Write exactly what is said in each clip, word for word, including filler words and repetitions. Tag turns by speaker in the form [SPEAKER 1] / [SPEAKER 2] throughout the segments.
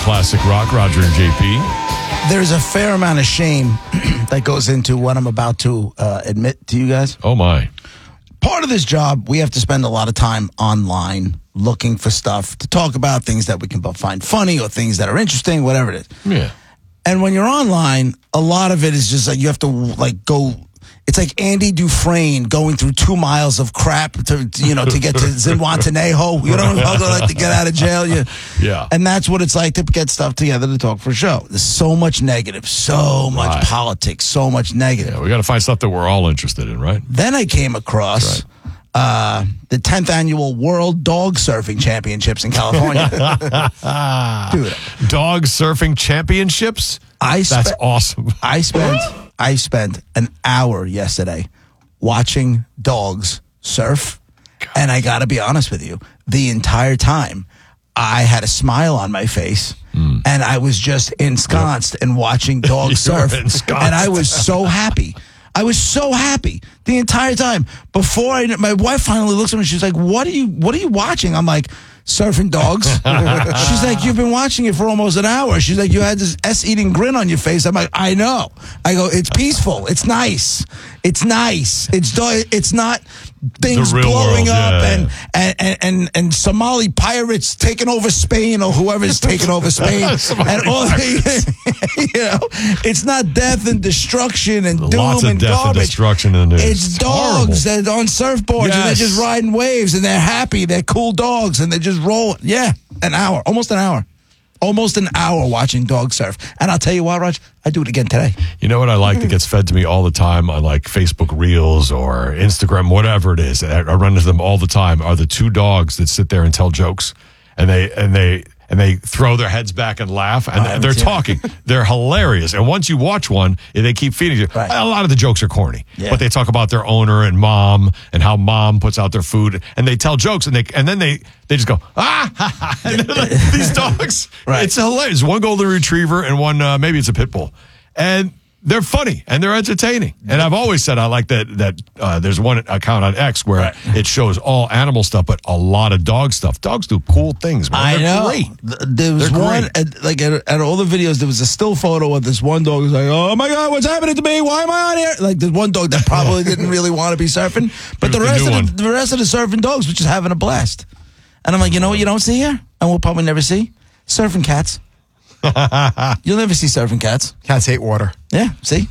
[SPEAKER 1] classic rock, Roger and J P.
[SPEAKER 2] There's a fair amount of shame that goes into what I'm about to uh, admit to you guys.
[SPEAKER 1] Oh, my.
[SPEAKER 2] Part of this job, we have to spend a lot of time online looking for stuff to talk about, things that we can both find funny or things that are interesting, whatever it is.
[SPEAKER 1] Yeah.
[SPEAKER 2] And when you're online, a lot of it is just like you have to like go. It's like Andy Dufresne going through two miles of crap to, you know, to get to Zihuatanejo. You know, like to get out of jail. You,
[SPEAKER 1] yeah.
[SPEAKER 2] And that's what it's like to get stuff together to talk for a show. There's so much negative, so much
[SPEAKER 1] Right.
[SPEAKER 2] politics, so much negative.
[SPEAKER 1] Yeah, we got to find stuff that we're all interested in, right?
[SPEAKER 2] Then I came across
[SPEAKER 1] Right.
[SPEAKER 2] uh, the tenth annual World Dog Surfing Championships in California. Dude,
[SPEAKER 1] Dog surfing championships?
[SPEAKER 2] I
[SPEAKER 1] That's
[SPEAKER 2] spe-
[SPEAKER 1] awesome.
[SPEAKER 2] I spent I spent an hour yesterday watching dogs surf, and I got to be honest with you, the entire time I had a smile on my face, mm. and I was just ensconced in watching dogs surf,
[SPEAKER 1] ensconced.
[SPEAKER 2] and I was so happy. I was so happy the entire time. Before I, my wife finally looks at me, she's like, "What are you? What are you watching?" I'm like, "Surfing dogs." She's like, "You've been watching it for almost an hour." She's like, "You had this S-eating grin on your face." I'm like, "I know." I go, "It's peaceful. It's nice. It's nice. It's do- It's not things
[SPEAKER 1] The real
[SPEAKER 2] blowing
[SPEAKER 1] world,
[SPEAKER 2] up
[SPEAKER 1] yeah.
[SPEAKER 2] and, and, and and and Somali pirates taking over Spain or whoever's taking over Spain and all. You know, it's not death and destruction and doom
[SPEAKER 1] Lots of
[SPEAKER 2] and
[SPEAKER 1] death
[SPEAKER 2] garbage.
[SPEAKER 1] and destruction in the news.
[SPEAKER 2] It's dogs
[SPEAKER 1] horrible.
[SPEAKER 2] that are on surfboards and they're
[SPEAKER 1] Yes.
[SPEAKER 2] just riding waves and they're happy. They're cool dogs and they're just rolling. Yeah, an hour, almost an hour. Almost an hour watching dogs surf. And I'll tell you what, Raj, I do it again today.
[SPEAKER 1] You know what I like that gets fed to me all the time on like Facebook Reels or Instagram, whatever it is. I I run into them all the time. Are the two dogs that sit there and tell jokes, and they and they and they throw their heads back and laugh, and
[SPEAKER 2] Oh,
[SPEAKER 1] they're
[SPEAKER 2] yeah.
[SPEAKER 1] talking. They're hilarious. And once you watch one, they keep feeding you.
[SPEAKER 2] Right.
[SPEAKER 1] A lot of the jokes are corny,
[SPEAKER 2] Yeah.
[SPEAKER 1] but they talk about their owner and mom and how mom puts out their food, and they tell jokes, and they and then they they just go ah ha, ha. And they're like, these dogs.
[SPEAKER 2] Right.
[SPEAKER 1] It's hilarious. One golden retriever and one uh, maybe it's a pit bull, and they're funny and they're entertaining. And I've always said I like that. That uh, there's one account on X where
[SPEAKER 2] Right.
[SPEAKER 1] it shows all animal stuff, but a lot of dog stuff. Dogs do cool things, man.
[SPEAKER 2] I
[SPEAKER 1] They're
[SPEAKER 2] know.
[SPEAKER 1] great.
[SPEAKER 2] Th- There was
[SPEAKER 1] They're
[SPEAKER 2] one,
[SPEAKER 1] great.
[SPEAKER 2] at, like at, at all the videos, there was a still photo of this one dog who's like, "Oh my God, what's happening to me? Why am I on here?" Like there's one dog that probably didn't really want to be surfing, but the
[SPEAKER 1] Who's the
[SPEAKER 2] rest
[SPEAKER 1] new
[SPEAKER 2] of
[SPEAKER 1] one?
[SPEAKER 2] the, the rest of the surfing dogs were just having a blast. And I'm like, you know what you don't see here, and we'll probably never see surfing cats. You'll never see surfing cats.
[SPEAKER 3] Cats hate water.
[SPEAKER 2] Yeah, see.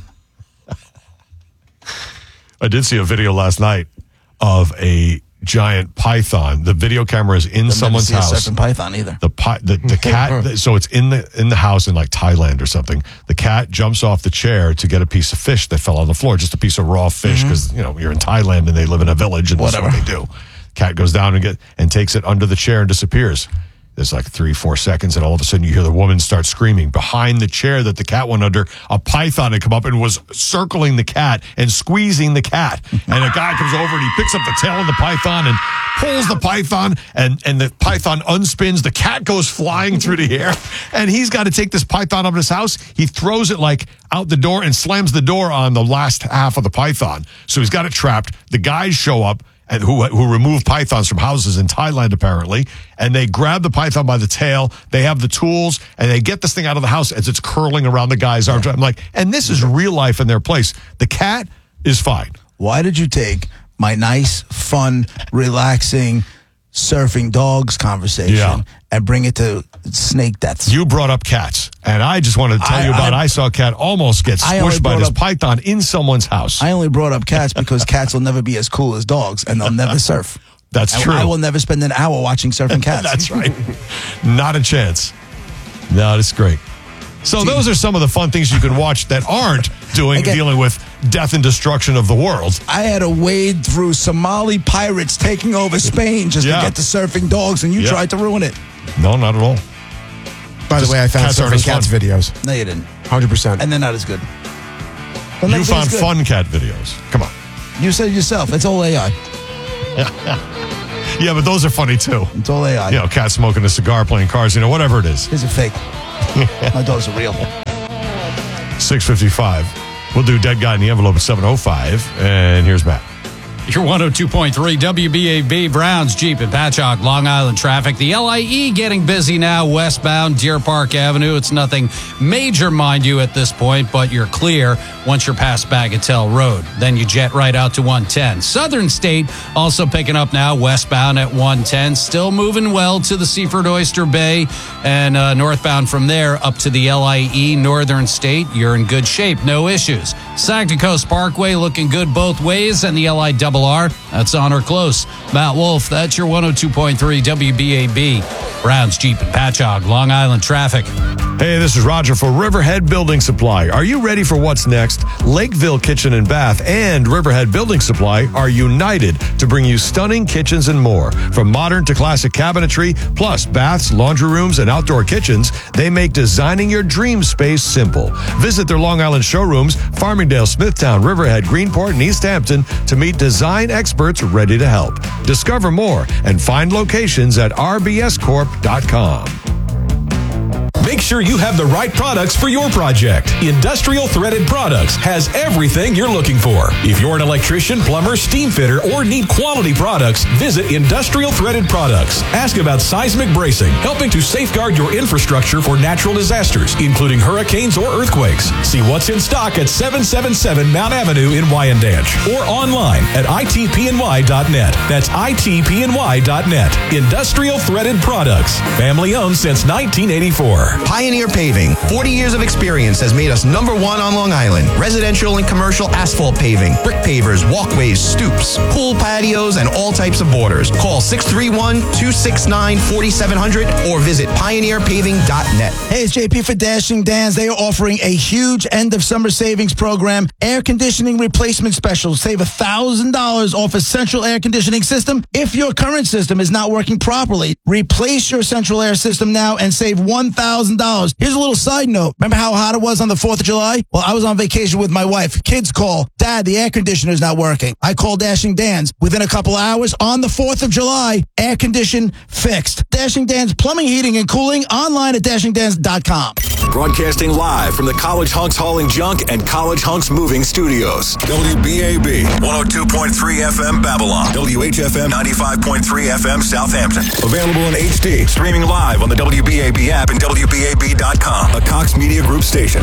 [SPEAKER 1] I did see a video last night of a giant python. The video camera is in
[SPEAKER 2] You'll
[SPEAKER 1] someone's
[SPEAKER 2] never see
[SPEAKER 1] house.
[SPEAKER 2] a surfing python either.
[SPEAKER 1] The pi- the, the cat, so it's in the in the house in like Thailand or something. The cat jumps off the chair to get a piece of fish that fell on the floor, just a piece of raw fish, because you know you're in Thailand and they live in a village and
[SPEAKER 2] Whatever.
[SPEAKER 1] that's what they do. Cat goes down and get and takes it under the chair and disappears. There's like three, four seconds, and all of a sudden you hear the woman start screaming. Behind the chair that the cat went under, a python had come up and was circling the cat and squeezing the cat. And a guy comes over and he picks up the tail of the python and pulls the python, and, and the python unspins. The cat goes flying through the air, and he's got to take this python up to his house. He throws it like out the door and slams the door on the last half of the python. So he's got it trapped. The guys show up. And who who remove pythons from houses in Thailand, apparently, and they grab the python by the tail. They have the tools, and they get this thing out of the house as it's curling around the guy's arm. I'm like, and this is real life in their place. The cat is fine.
[SPEAKER 2] Why did you take my nice, fun, relaxing, surfing dogs conversation
[SPEAKER 1] Yeah.
[SPEAKER 2] and bring it to snake deaths?
[SPEAKER 1] You brought up cats, and I just wanted to tell
[SPEAKER 2] I-
[SPEAKER 1] you about I,
[SPEAKER 2] I-
[SPEAKER 1] saw a cat almost get
[SPEAKER 2] I only
[SPEAKER 1] squished by
[SPEAKER 2] brought
[SPEAKER 1] this
[SPEAKER 2] up-
[SPEAKER 1] python in someone's house.
[SPEAKER 2] I only brought up cats because cats will never be as cool as dogs, and they'll never surf.
[SPEAKER 1] That's
[SPEAKER 2] And
[SPEAKER 1] true.
[SPEAKER 2] I will never spend an hour watching surfing cats.
[SPEAKER 1] That's right. Not a chance. No, it's great. So those are some of the fun things you can watch that aren't doing
[SPEAKER 2] Again-
[SPEAKER 1] dealing with death and destruction of the world.
[SPEAKER 2] I had to wade through Somali pirates taking over Spain just
[SPEAKER 1] Yeah.
[SPEAKER 2] to get to surfing dogs, and you
[SPEAKER 1] Yeah.
[SPEAKER 2] tried to ruin it.
[SPEAKER 1] No, not at all.
[SPEAKER 3] By
[SPEAKER 1] Just
[SPEAKER 3] the way, I found
[SPEAKER 1] cats aren't
[SPEAKER 3] surfing
[SPEAKER 1] as
[SPEAKER 3] cats
[SPEAKER 1] fun.
[SPEAKER 3] videos.
[SPEAKER 2] No, you didn't.
[SPEAKER 3] one hundred percent.
[SPEAKER 2] And they're not as good. They're
[SPEAKER 1] You
[SPEAKER 2] not
[SPEAKER 1] found
[SPEAKER 2] as good.
[SPEAKER 1] fun cat videos. Come on.
[SPEAKER 2] You said it yourself. It's all A I.
[SPEAKER 1] Yeah, but those are funny too.
[SPEAKER 2] It's all A I.
[SPEAKER 1] You know, cat smoking a cigar, playing cards, you know, whatever it is.
[SPEAKER 2] Here's a fake. My dogs are real.
[SPEAKER 1] six fifty-five. We'll do Dead Guy in the Envelope at seven oh five. And here's Matt.
[SPEAKER 3] Your one oh two point three W B A B, Browns, Jeep, and Patchogue, Long Island traffic. The L I E getting busy now, westbound Deer Park Avenue. It's nothing major, mind you, at this point, but you're clear once you're past Bagatelle Road. Then you jet right out to one ten. Southern State also picking up now, westbound at one ten. Still moving well to the Seaford Oyster Bay, and uh, northbound from there up to the L I E. Northern State, you're in good shape, no issues. Saginaw Coast Parkway looking good both ways, and the L I R R, that's on or close. Matt Wolf, that's your one oh two point three W B A B. Browns, Jeep, and Patchogue, Long Island traffic.
[SPEAKER 1] Hey, this is Roger for Riverhead Building Supply. Are you ready for what's next? Lakeville Kitchen and Bath and Riverhead Building Supply are united to bring you stunning kitchens and more. From modern to classic cabinetry, plus baths, laundry rooms, and outdoor kitchens, they make designing your dream space simple. Visit their Long Island showrooms, Farmingdale, Smithtown, Riverhead, Greenport, and East Hampton to meet design experts ready to help. Discover more and find locations at r b s corp dot com.
[SPEAKER 4] Make sure you have the right products for your project. Industrial Threaded Products has everything you're looking for. If you're an electrician, plumber, steam fitter, or need quality products, visit Industrial Threaded Products. Ask about seismic bracing, helping to safeguard your infrastructure for natural disasters, including hurricanes or earthquakes. See what's in stock at seven seventy-seven Mount Avenue in Wyandanch or online at I T P N Y dot net. That's I T P N Y dot net. Industrial Threaded Products. Family owned since nineteen eighty-four.
[SPEAKER 5] Pioneer Paving, forty years of experience has made us number one on Long Island. Residential and commercial asphalt paving, brick pavers, walkways, stoops, pool patios, and all types of borders. Call six three one, two six nine, four seven zero zero or visit pioneer paving dot net.
[SPEAKER 2] Hey, it's J P for Dashing Dan's. They are offering a huge end of summer savings program. Air conditioning replacement special. Save one thousand dollars off a central air conditioning system. If your current system is not working properly, replace your central air system now and save one thousand dollars. Here's a little side note. Remember how hot it was on the fourth of July? Well, I was on vacation with my wife. Kids call, Dad, the air conditioner's not working. I called Dashing Dan's. Within a couple hours, on the fourth of July, air condition fixed. Dashing Dan's Plumbing, Heating, and Cooling, online at dashing dans dot com.
[SPEAKER 4] Broadcasting live from the College Hunks Hauling Junk and College Hunks Moving Studios. W B A B, one oh two point three F M Babylon. W H F M, ninety-five point three F M Southampton. Available in H D. Streaming live on the W B A B app and W B A B dot com. A Cox Media Group station.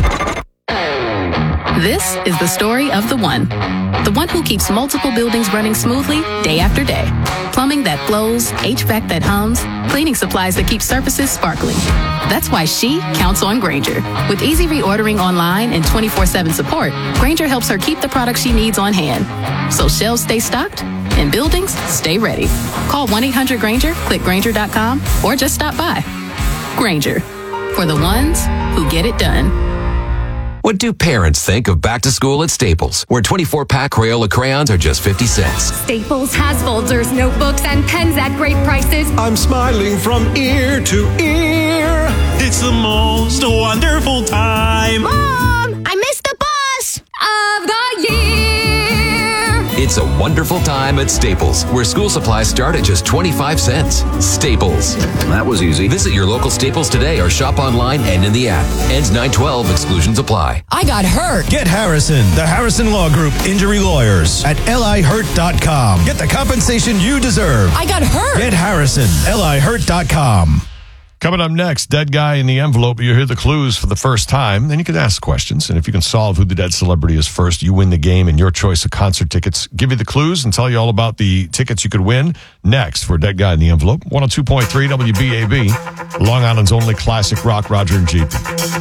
[SPEAKER 6] This is the story of the one. The one who keeps multiple buildings running smoothly day after day. Plumbing that flows, H V A C that hums, cleaning supplies that keep surfaces sparkling. That's why she counts on Grainger. With easy reordering online and twenty-four seven support, Grainger helps her keep the products she needs on hand. So shelves stay stocked and buildings stay ready. Call one eight hundred Grainger, click Grainger dot com, or just stop by. Grainger, for the ones who get it done.
[SPEAKER 7] What do parents think of back to school at Staples, where twenty-four pack Crayola crayons are just fifty cents?
[SPEAKER 8] Staples has folders, notebooks, and pens at great prices.
[SPEAKER 9] I'm smiling from ear to ear. It's the most wonderful time.
[SPEAKER 8] Mom, I missed the bus of the year.
[SPEAKER 7] It's a wonderful time at Staples, where school supplies start at just twenty-five cents. Staples.
[SPEAKER 10] That was easy.
[SPEAKER 7] Visit your local Staples today or shop online and in the app. Ends nine twelve. Exclusions apply.
[SPEAKER 11] I got hurt.
[SPEAKER 12] Get Harrison, the Harrison Law Group Injury Lawyers at L I hurt dot com. Get the compensation you deserve.
[SPEAKER 11] I got hurt.
[SPEAKER 12] Get Harrison, L I hurt dot com.
[SPEAKER 1] Coming up next, Dead Guy in the Envelope. You hear the clues for the first time. Then you can ask questions. And if you can solve who the dead celebrity is first, you win the game and your choice of concert tickets. Give you the clues and tell you all about the tickets you could win next for Dead Guy in the Envelope. one oh two point three W B A B, Long Island's only classic rock, Roger and G P.